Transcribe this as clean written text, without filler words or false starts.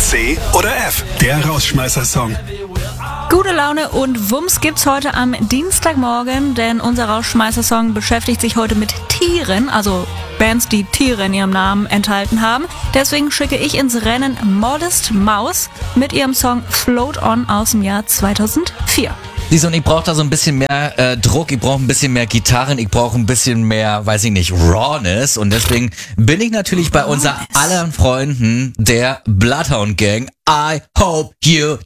C oder F, der Rausschmeißer-Song. Gute Laune und Wumms gibt's heute am Dienstagmorgen, denn unser Rausschmeißer-Song beschäftigt sich heute mit Tieren, also Bands, die Tiere in ihrem Namen enthalten haben. Deswegen schicke ich ins Rennen Modest Mouse mit ihrem Song Float On aus dem Jahr 2004. Siehst du, und ich brauche da so ein bisschen mehr Druck, ich brauche ein bisschen mehr Gitarren, ich brauche ein bisschen mehr, weiß ich nicht, Rawness. Und deswegen bin ich natürlich bei unser allen Freunden der Bloodhound Gang. I hope you